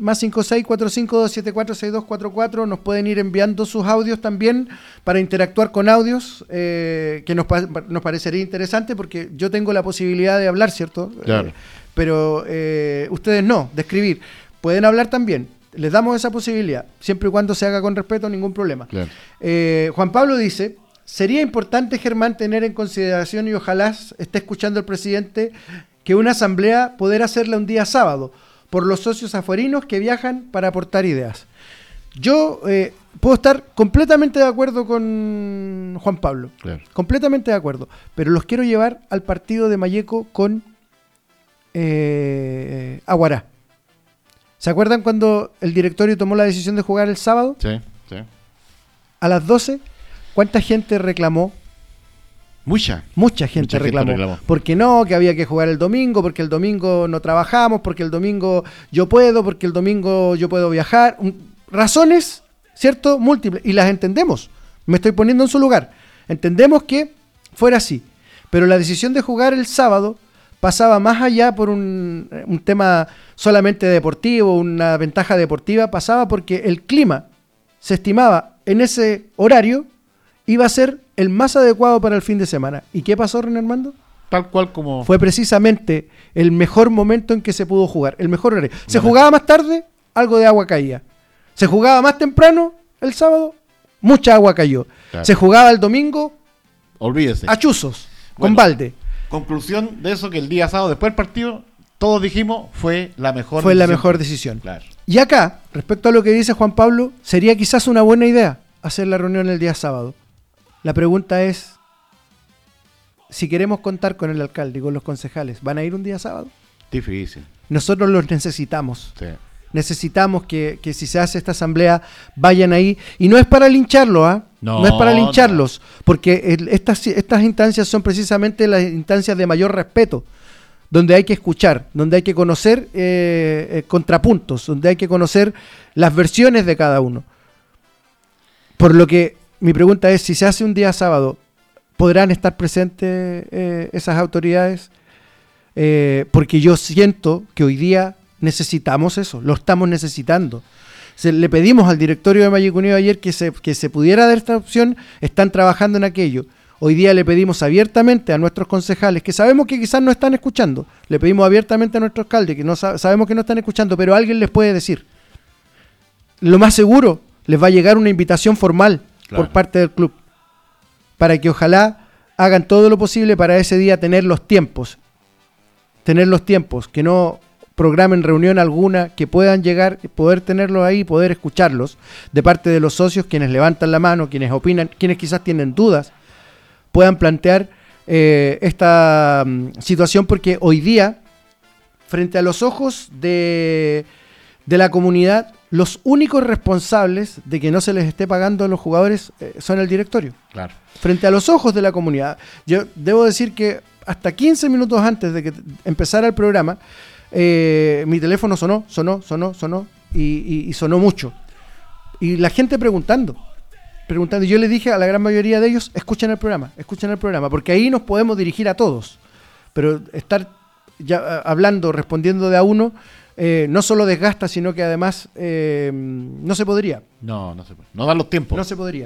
más 56452746244. Nos pueden ir enviando sus audios también para interactuar con audios, que nos parecería interesante porque yo tengo la posibilidad de hablar, ¿cierto? Claro. Pero ustedes no, de escribir. Pueden hablar también. Les damos esa posibilidad, siempre y cuando se haga con respeto, ningún problema. Claro. Juan Pablo dice: sería importante, Germán, tener en consideración, y ojalá esté escuchando el presidente, que una asamblea poder hacerla un día sábado, por los socios afuerinos que viajan para aportar ideas. Yo puedo estar completamente de acuerdo con Juan Pablo, Claro. completamente de acuerdo, pero los quiero llevar al partido de Malleco con Aguará. ¿Se acuerdan cuando el directorio tomó la decisión de jugar el sábado? Sí, sí. A las 12, ¿cuánta gente reclamó? Mucha Gente gente reclamó. reclamó. Porque no, que había que jugar el domingo, porque el domingo no trabajamos, porque el domingo yo puedo, porque el domingo yo puedo viajar. Razones, ¿cierto? Múltiples. Y las entendemos. Me estoy poniendo en su lugar. Entendemos que fuera así. Pero la decisión de jugar el sábado pasaba más allá por un tema solamente deportivo, una ventaja deportiva, pasaba porque el clima se estimaba en ese horario iba a ser el más adecuado para el fin de semana. ¿Y qué pasó, René Armando? Tal cual como... Fue precisamente el mejor momento en que se pudo jugar, el mejor horario. Se jugaba más tarde, algo de agua caía. Se jugaba más temprano, el sábado, mucha agua cayó. Claro. Se jugaba el domingo, Olvídese. a chuzos, Bueno, con balde. Conclusión de eso, que el día sábado, después del partido, todos dijimos, fue la mejor Fue la decisión. mejor decisión. Claro. Y acá, respecto a lo que dice Juan Pablo, sería quizás una buena idea hacer la reunión el día sábado. La pregunta es, si queremos contar con el alcalde y con los concejales, ¿van a ir un día sábado? Difícil. Nosotros los necesitamos. Sí. Necesitamos que si se hace esta asamblea, vayan ahí. Y no es para lincharlo, ¿ah? No, Es para lincharlos, porque estas instancias son precisamente las instancias de mayor respeto, donde hay que escuchar, donde hay que conocer contrapuntos, donde hay que conocer las versiones de cada uno. Por lo que mi pregunta es, si se hace un día sábado, ¿podrán estar presentes esas autoridades? Porque yo siento que hoy día necesitamos eso, lo estamos necesitando. Le pedimos al directorio de Malleco Unido ayer que se pudiera dar esta opción, están trabajando en aquello. Hoy día le pedimos abiertamente a nuestros concejales, que sabemos que quizás no están escuchando, le pedimos abiertamente a nuestro alcalde, que no sabemos que no están escuchando, pero alguien les puede decir. Lo más seguro, les va a llegar una invitación formal por parte del club, para que ojalá hagan todo lo posible para ese día tener los tiempos, que no programen reunión alguna, que puedan llegar, poder tenerlos ahí, poder escucharlos de parte de los socios, quienes levantan la mano, quienes opinan, quienes quizás tienen dudas, puedan plantear esta situación, porque hoy día, frente a los ojos de la comunidad, los únicos responsables de que no se les esté pagando a los jugadores son el directorio. Claro. Frente a los ojos de la comunidad. Yo debo decir que hasta 15 minutos antes de que empezara el programa, mi teléfono sonó y sonó mucho. Y la gente preguntando. Yo les dije a la gran mayoría de ellos, escuchen el programa, porque ahí nos podemos dirigir a todos. Pero estar ya hablando, respondiendo de a uno, no solo desgasta, sino que además no se podría. No se puede. No dan los tiempos. No se podría.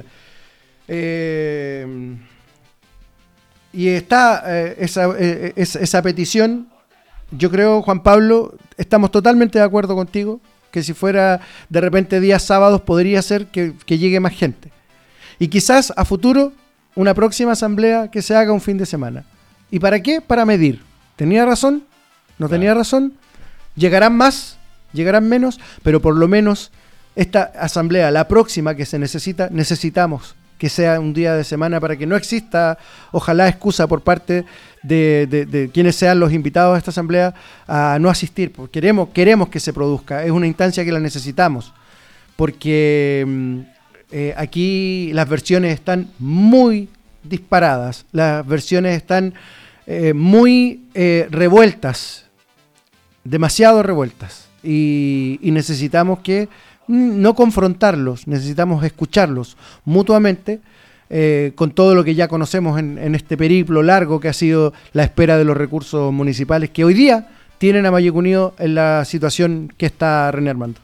Y está esa petición. Yo creo, Juan Pablo, estamos totalmente de acuerdo contigo, que si fuera de repente días sábados podría ser que llegue más gente. Y quizás a futuro una próxima asamblea que se haga un fin de semana. ¿Y para qué? Para medir. ¿Tenía razón? ¿No tenía razón? ¿Llegarán más? ¿Llegarán menos? Pero por lo menos esta asamblea, la próxima que se necesitamos que sea un día de semana para que no exista, ojalá, excusa por parte de quienes sean los invitados a esta asamblea a no asistir, porque queremos que se produzca, es una instancia que la necesitamos, porque aquí las versiones están muy disparadas, las versiones están muy revueltas, demasiado revueltas, y necesitamos que no confrontarlos, necesitamos escucharlos mutuamente, con todo lo que ya conocemos en este periplo largo que ha sido la espera de los recursos municipales que hoy día tienen a Malleco Unido en la situación que está René Armando.